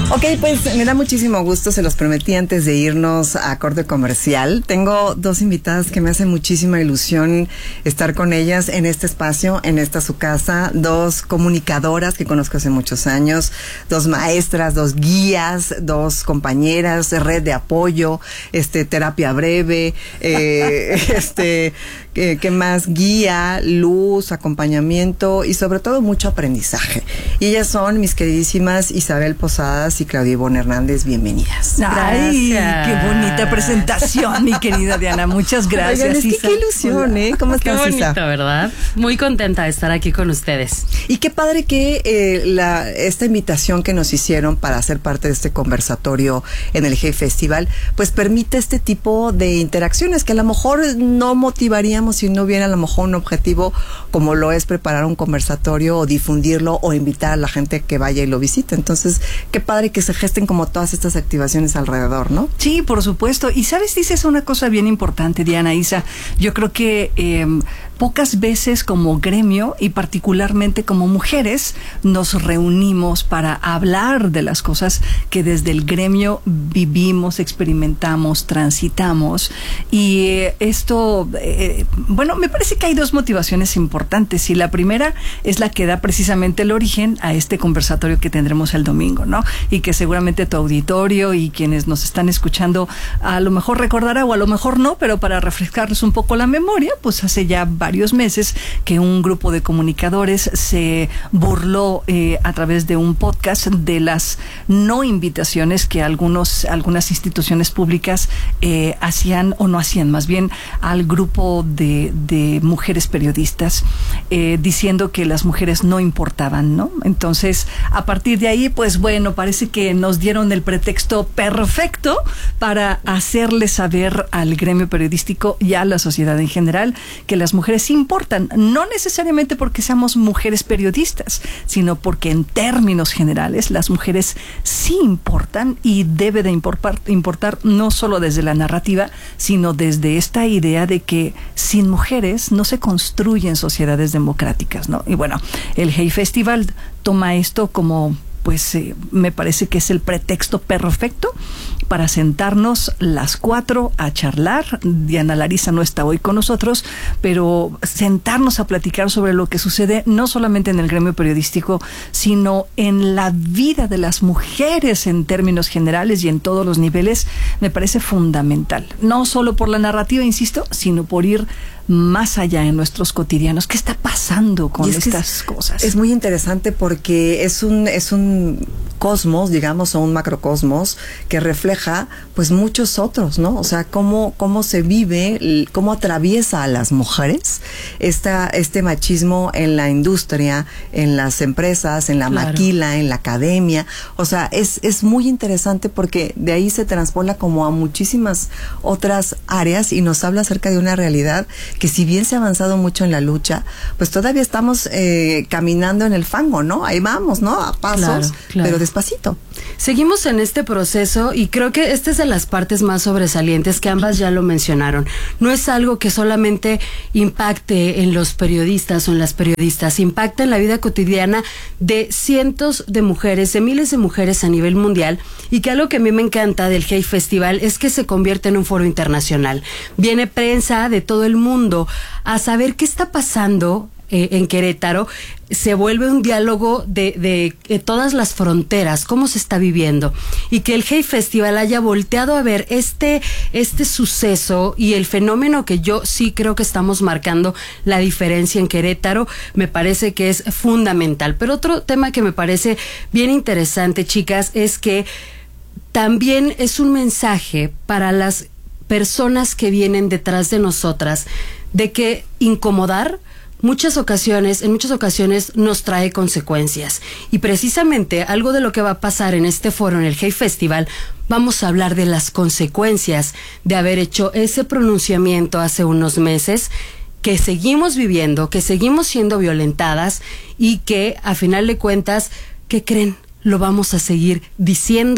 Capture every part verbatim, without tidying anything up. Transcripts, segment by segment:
Ok, pues me da muchísimo gusto, se los prometí antes de irnos a corte comercial. Tengo dos invitadas que me hacen muchísima ilusión estar con ellas en este espacio, en esta su casa. Dos comunicadoras que conozco hace muchos años, dos maestras, dos guías, dos compañeras, red de apoyo, este terapia breve, eh, este, ¿qué, qué más? Guía, luz, acompañamiento y sobre todo mucho aprendizaje. Y ellas son mis queridísimas Isabel Posadas y Claudia Ivonne Hernández. Bienvenidas. Ay, gracias. Qué bonita presentación, mi querida Diana. Muchas gracias. Oigan, es que qué ilusión, ¿eh? ¿Cómo estás, Qué bonito, Isa? ¿verdad? Muy contenta de estar aquí con ustedes. Y qué padre que eh, la, esta invitación que nos hicieron para ser parte de este conversatorio en el Hey Festival, pues permite este tipo de interacciones que a lo mejor no motivaríamos si no hubiera a lo mejor un objetivo como lo es preparar un conversatorio o difundirlo o invitar a la gente que vaya y lo visite. Entonces, qué padre que se gesten como todas estas activaciones alrededor, ¿no? Sí, por supuesto. Y sabes, dices una cosa bien importante, Diana, Isa. Yo creo que eh, pocas veces como gremio y particularmente como mujeres nos reunimos para hablar de las cosas que desde el gremio vivimos, experimentamos, transitamos. Y eh, esto, eh, bueno, me parece que hay dos motivaciones importantes. Y la primera es la que da precisamente el origen a este conversatorio que tendremos el domingo, ¿no? Y que seguramente tu auditorio y quienes nos están escuchando a lo mejor recordará o a lo mejor no, pero para refrescarles un poco la memoria, pues hace ya varios meses que un grupo de comunicadores se burló eh, a través de un podcast de las no invitaciones que algunos, algunas instituciones públicas eh, hacían o no hacían, más bien al grupo de, de mujeres periodistas, eh, diciendo que las mujeres no importaban, ¿no? Entonces, a partir de ahí, pues bueno, parece que nos dieron el pretexto perfecto para hacerle saber al gremio periodístico y a la sociedad en general que las mujeres importan, no necesariamente porque seamos mujeres periodistas, sino porque en términos generales las mujeres sí importan y debe de importar, importar no solo desde la narrativa, sino desde esta idea de que sin mujeres no se construyen sociedades democráticas, ¿no? Y bueno, el Hey Festival toma esto como, pues eh, me parece que es el pretexto perfecto para sentarnos las cuatro a charlar. Diana Larisa no está hoy con nosotros, pero sentarnos a platicar sobre lo que sucede no solamente en el gremio periodístico, sino en la vida de las mujeres en términos generales y en todos los niveles, me parece fundamental. No solo por la narrativa, insisto, sino por ir más allá en nuestros cotidianos. ¿Qué está pasando con estas cosas? Es muy interesante porque es un es un cosmos, digamos, o un macrocosmos que refleja pues muchos otros, ¿no? O sea, cómo cómo se vive, cómo atraviesa a las mujeres esta este machismo en la industria, en las empresas, en la claro. maquila, en la academia. O sea, es es muy interesante porque de ahí se transpola como a muchísimas otras áreas y nos habla acerca de una realidad que si bien se ha avanzado mucho en la lucha, pues todavía estamos eh, caminando en el fango, ¿no? Ahí vamos, ¿no? A pasos, claro, claro. pero despacito. Seguimos en este proceso y creo que esta es de las partes más sobresalientes que ambas ya lo mencionaron. No es algo que solamente impacte en los periodistas o en las periodistas, impacta en la vida cotidiana de cientos de mujeres, de miles de mujeres a nivel mundial, y que algo que a mí me encanta del Hey Festival es que se convierte en un foro internacional. Viene prensa de todo el mundo a saber qué está pasando eh, en Querétaro. Se vuelve un diálogo de, de, de todas las fronteras, cómo se está viviendo, y que el Hey Festival haya volteado a ver este, este suceso y el fenómeno que yo sí creo que estamos marcando la diferencia en Querétaro, me parece que es fundamental. Pero otro tema que me parece bien interesante, chicas, es que también es un mensaje para las personas que vienen detrás de nosotras, de que incomodar muchas ocasiones, en muchas ocasiones nos trae consecuencias. Y precisamente algo de lo que va a pasar en este foro, en el Hey Festival, vamos a hablar de las consecuencias de haber hecho ese pronunciamiento hace unos meses, que seguimos viviendo, que seguimos siendo violentadas y que a final de cuentas, ¿qué creen? Lo vamos a seguir diciendo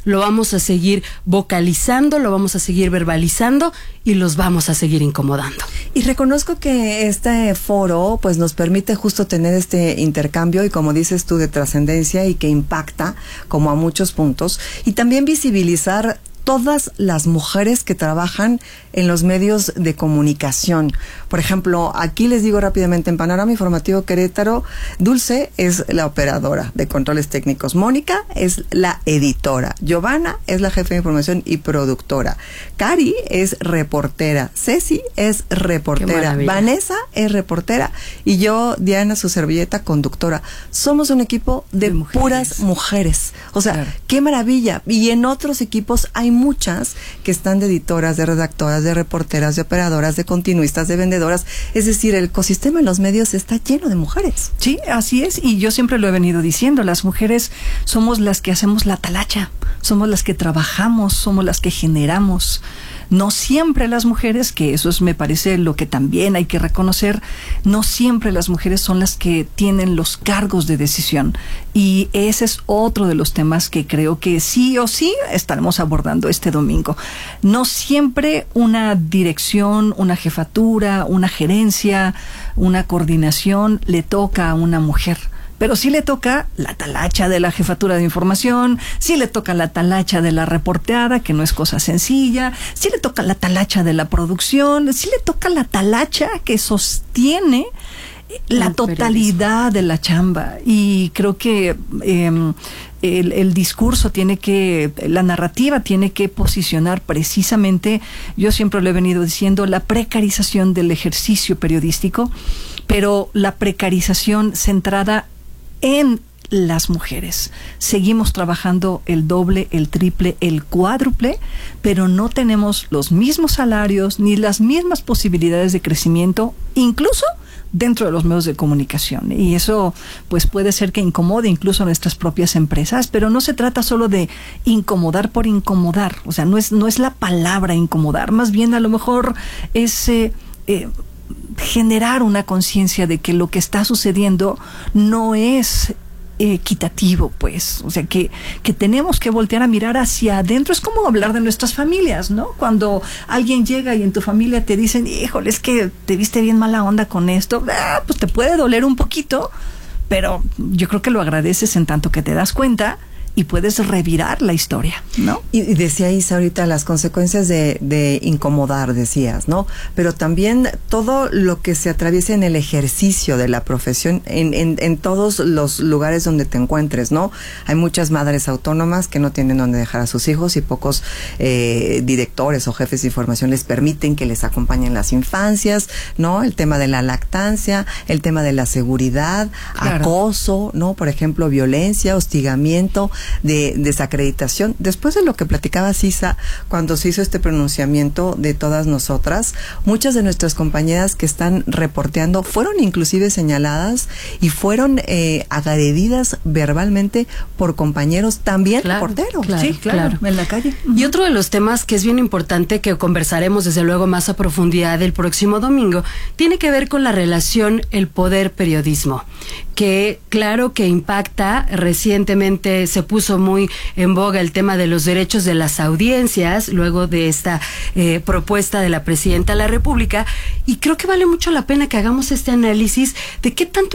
lo vamos a seguir vocalizando, lo vamos a seguir verbalizando y los vamos a seguir incomodando. Y reconozco que este foro pues nos permite justo tener este intercambio y, como dices tú, de trascendencia y que impacta como a muchos puntos, y también visibilizar todas las mujeres que trabajan en los medios de comunicación. Por ejemplo, aquí les digo rápidamente, en Panorama Informativo Querétaro, Dulce es la operadora de controles técnicos, Mónica es la editora, Giovanna es la jefe de información y productora, Cari es reportera, Ceci es reportera, Vanessa es reportera y yo, Diana, su servilleta, conductora. Somos un equipo de, de mujeres. puras mujeres. O sea, claro. Qué maravilla. Y en otros equipos hay muchas que están de editoras, de redactoras, de reporteras, de operadoras, de continuistas, de vendedoras. Es decir, el ecosistema en los medios está lleno de mujeres. Sí, así es. Y yo siempre lo he venido diciendo. Las mujeres somos las que hacemos la talacha. Somos las que trabajamos, somos las que generamos. No siempre las mujeres, que eso es, me parece lo que también hay que reconocer, no siempre las mujeres son las que tienen los cargos de decisión. Y ese es otro de los temas que creo que sí o sí estaremos abordando este domingo. No siempre una dirección, una jefatura, una gerencia, una coordinación le toca a una mujer. Pero sí le toca la talacha de la jefatura de información, sí le toca la talacha de la reporteada, que no es cosa sencilla, sí le toca la talacha de la producción, sí le toca la talacha que sostiene la totalidad de la chamba. Y creo que eh, el, el discurso tiene que, la narrativa tiene que posicionar precisamente, yo siempre lo he venido diciendo, la precarización del ejercicio periodístico, pero la precarización centrada en las mujeres. Seguimos trabajando el doble, el triple, el cuádruple, pero no tenemos los mismos salarios ni las mismas posibilidades de crecimiento, incluso dentro de los medios de comunicación. Y eso pues puede ser que incomode incluso a nuestras propias empresas, pero no se trata solo de incomodar por incomodar. O sea, no es, no es la palabra incomodar, más bien a lo mejor es eh, eh, generar una conciencia de que lo que está sucediendo no es equitativo, pues, o sea, que, que tenemos que voltear a mirar hacia adentro. Es como hablar de nuestras familias, ¿no? Cuando alguien llega y en tu familia te dicen, híjole, es que te viste bien mala onda con esto, ah, pues te puede doler un poquito, pero yo creo que lo agradeces en tanto que te das cuenta y puedes revirar la historia, ¿no? Y, y decía Isa ahorita las consecuencias de, de incomodar, decías, ¿no? Pero también todo lo que se atraviesa en el ejercicio de la profesión, en, en, en todos los lugares donde te encuentres, ¿no? Hay muchas madres autónomas que no tienen dónde dejar a sus hijos y pocos eh, directores o jefes de información les permiten que les acompañen las infancias, ¿no? El tema de la lactancia, el tema de la seguridad, claro. Acoso, ¿no? Por ejemplo, violencia, hostigamiento, de desacreditación. Después de lo que platicaba Sisa cuando se hizo este pronunciamiento de todas nosotras, muchas de nuestras compañeras que están reporteando fueron inclusive señaladas y fueron eh, agredidas verbalmente por compañeros también claro, reporteros. Claro, sí, claro, claro, en la calle. Uh-huh. Y otro de los temas que es bien importante, que conversaremos desde luego más a profundidad el próximo domingo, tiene que ver con la relación el poder-periodismo, que claro que impacta. Recientemente se puso muy en boga el tema de los derechos de las audiencias luego de esta eh, propuesta de la Presidenta de la República, y creo que vale mucho la pena que hagamos este análisis de qué tanto